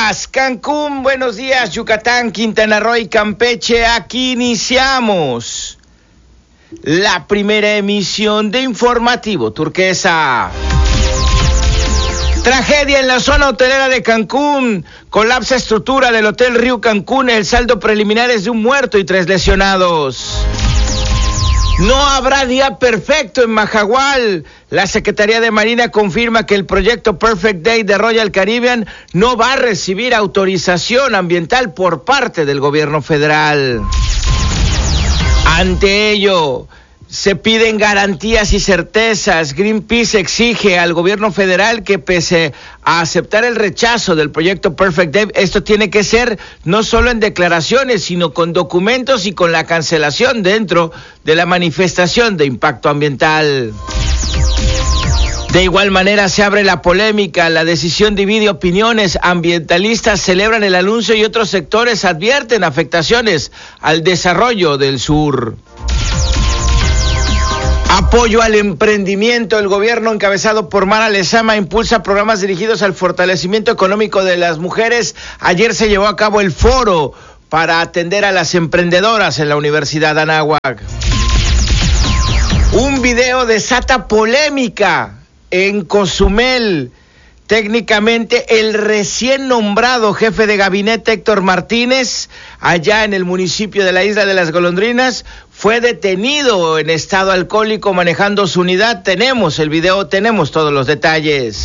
días, Cancún, buenos días, Yucatán, Quintana Roo y Campeche. Aquí iniciamos la primera emisión de Informativo Turquesa. Tragedia en la zona hotelera de Cancún. Colapsa estructura del Hotel Río Cancún. El saldo preliminar es de un muerto y 3 lesionados. No habrá día perfecto en Mahahual. La Secretaría de Marina confirma que el proyecto Perfect Day de Royal Caribbean no va a recibir autorización ambiental por parte del gobierno federal. Ante ello, se piden garantías y certezas. Greenpeace exige al gobierno federal que, pese a aceptar el rechazo del proyecto Perfect Day, esto tiene que ser no solo en declaraciones, sino con documentos y con la cancelación dentro de la manifestación de impacto ambiental. De igual manera se abre la polémica, la decisión divide opiniones, ambientalistas celebran el anuncio y otros sectores advierten afectaciones al desarrollo del sur. Apoyo al emprendimiento. El gobierno encabezado por Mara Lezama impulsa programas dirigidos al fortalecimiento económico de las mujeres. Ayer se llevó a cabo el foro para atender a las emprendedoras en la Universidad de Anáhuac. Un video desata polémica en Cozumel. Técnicamente, el recién nombrado jefe de gabinete Héctor Martínez, allá en el municipio de la Isla de las Golondrinas, fue detenido en estado alcohólico manejando su unidad. Tenemos el video, tenemos todos los detalles.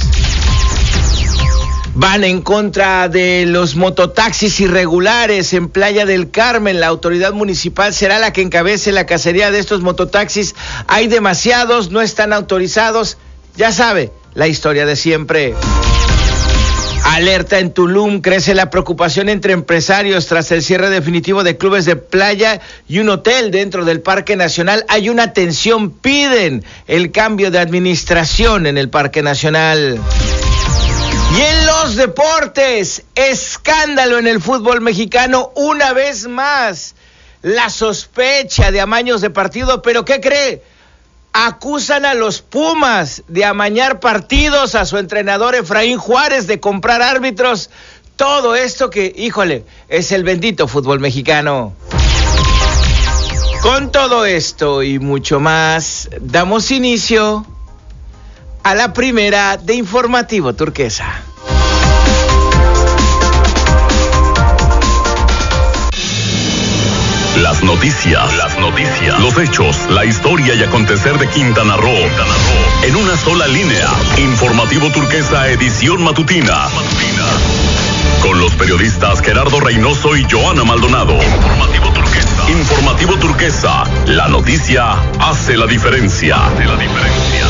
Van en contra de los mototaxis irregulares en Playa del Carmen. La autoridad municipal será la que encabece la cacería de estos mototaxis. Hay demasiados, no están autorizados. Ya sabe, la historia de siempre. Alerta en Tulum, crece la preocupación entre empresarios tras el cierre definitivo de clubes de playa y un hotel dentro del Parque Nacional. Hay una tensión, piden el cambio de administración en el Parque Nacional. Y en los deportes, escándalo en el fútbol mexicano, una vez más. La sospecha de amaños de partido, pero ¿qué cree? Acusan a los Pumas de amañar partidos, a su entrenador Efraín Juárez de comprar árbitros. Todo esto que, híjole, es el bendito fútbol mexicano. Con todo esto y mucho más, damos inicio a la primera de Informativo Turquesa. Las noticias, los hechos, la historia y acontecer de Quintana Roo. En una sola línea. Informativo Turquesa, edición matutina. Con los periodistas Gerardo Reynoso y Joana Maldonado. Informativo Turquesa. La noticia hace la diferencia.